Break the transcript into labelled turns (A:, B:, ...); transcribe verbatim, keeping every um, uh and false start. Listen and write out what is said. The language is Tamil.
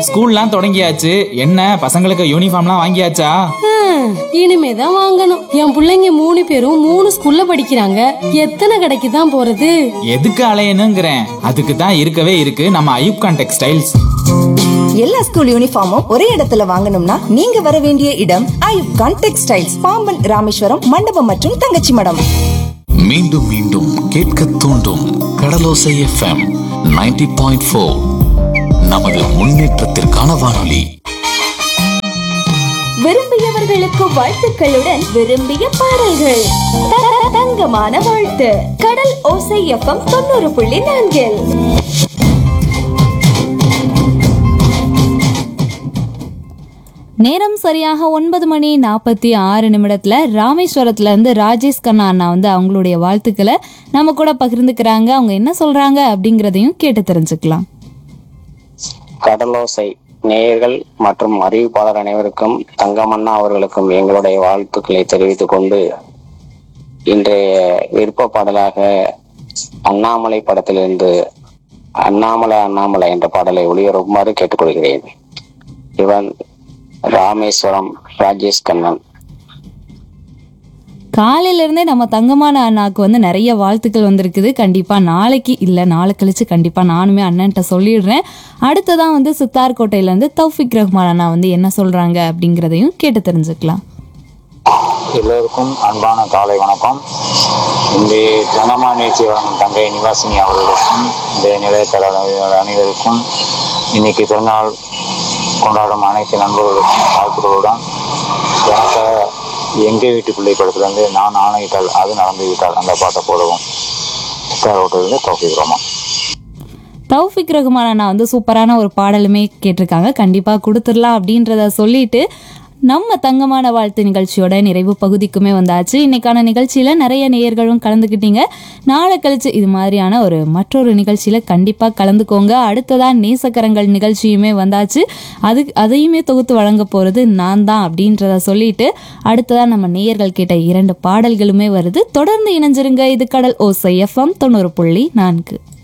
A: ஸ்கூல்லாம் தொடங்கியாச்சு. என்ன பசங்களுக்கு யூனிஃபார்ம்லாம் வாங்கியாச்சா?
B: இனிமேதான் வாங்கணும். என் பிள்ளைங்க மூணு பேரும் மூணு ஸ்கூல்ல படிக்கிறாங்க. எத்தனை கடைக்கு தான் போறது?
A: எதுக்கு அலையணுங்கிறேன். அதுக்கு தான் இருக்கவே இருக்கு நம்ம ஐயூப் கான் டெக்ஸ்டைல்ஸ்.
C: எல்லா ஸ்கூல் யூனிஃபார்மும் ஒரே இடத்துல வாங்கணும்னா நீங்க வர வேண்டிய இடம் ஐயூப் கான் டெக்ஸ்டைல்ஸ், பாம்பன், ராமேஸ்வரம், மண்டபம் மற்றும் தங்கச்சி மடம்.
D: மீண்டும் மீண்டும் கேட்க தூண்டும் கடலோசை எஃப்எம் நைன்டி பாயிண்ட் ஃபோர். நமது முன்னேற்றத்திற்கான வானொலி.
E: விரும்பியவர்களுக்கு வாழ்த்துக்களுடன் விரும்பிய பாடல்கள். தங்கமான வாழ்த்து. கடல் ஓசை எஃப்எம் தொண்ணூறு புள்ளி நான்கில்.
F: நேரம் சரியாக ஒன்பது மணி நாற்பத்தி ஆறு நிமிடத்துல ராமேஸ்வரத்துல இருந்து ராஜேஷ் கண்ணா அண்ணா வந்து அவங்களுடைய வாழ்த்துக்களை நம்ம கூட பகிர்ந்துக்கிறாங்க. அவங்க என்ன சொல்றாங்க அப்படிங்கறதையும் கேட்டு தெரிஞ்சுக்கலாம்.
G: கடலோசை நேயர்கள் மற்றும் அறிவிப்பாளர் அனைவருக்கும், தங்கமண்ணா அவர்களுக்கும் எங்களுடைய வாழ்த்துக்களை தெரிவித்துக் கொண்டு, இன்றைய விருப்ப பாடலாக அண்ணாமலை படத்திலிருந்து அண்ணாமலை அண்ணாமலை என்ற பாடலை ஒளிபரப்புமாறு கேட்டுக்கொள்கிறேன். இவன் ராமேஸ்வரம் ராஜேஷ் கண்ணன்.
F: காலையில இருந்தே நம்ம தங்கமான அண்ணாக்கு வந்து நிறைய வாழ்த்துக்கள் வந்திருக்குது. கண்டிப்பா நாளைக்கு இல்ல நாளை கழிச்சு கண்டிப்பா நானுமே அண்ணன்ட்ட சொல்லிடுறேன். அடுத்ததான் வந்து சித்தார்கோட்டையில இருந்து தௌஃபிக் ரஹ்மான் அண்ணா வந்து என்ன சொல்றாங்க அப்படிங்கறதையும் கேட்டு தெரிஞ்சுக்கலாம்.
H: எல்லோருக்கும் அன்பான காலை வணக்கம். இந்த கனமா நிகழ்ச்சி வழங்கும் தங்கை நிவாசினி அவர்களுக்கும் இந்த நிலையத்தர அனைவருக்கும் இன்னைக்கு பிறந்தநாள் கொண்டாடும் அனைத்து நண்பர்களுக்கும் வாழ்த்துக்களுடன் எனக்கு எங்கள் வீட்டு பிள்ளை படத்துல இருந்து நான் ஆணையிட்டால் அது நடந்து விட்டால் அந்த பாட்டை போடவும் சித்தாரோட்டிலிருந்து தௌஃபிக் ரஹ்மான்.
F: தௌஃபிக் ரஹ்மான் அண்ணா வந்து சூப்பரான ஒரு பாடலுமே கேட்டிருக்காங்க. கண்டிப்பா கொடுத்துடலாம் அப்படின்றத சொல்லிட்டு நம்ம தங்கமான வாழ்த்து நிகழ்ச்சியோட நிறைவு பகுதிக்குமே வந்தாச்சு. இன்னைக்கான நிகழ்ச்சியில நிறைய நேயர்களும் கலந்துக்கிட்டீங்க. நாளை கழிச்சு இது மாதிரியான ஒரு மற்றொரு நிகழ்ச்சியில கண்டிப்பா கலந்துக்கோங்க. அடுத்ததான் நேசக்கரங்கள் நிகழ்ச்சியுமே வந்தாச்சு. அது அதையுமே தொகுத்து வழங்க போறது நான் தான் அப்படின்றத சொல்லிட்டு அடுத்ததான் நம்ம நேயர்கள் கேட்ட இரண்டு பாடல்களுமே வருது. தொடர்ந்து இணைஞ்சிருங்க. இது கடல் ஓசை எஃப்எம் தொண்ணூறு புள்ளி நான்கு.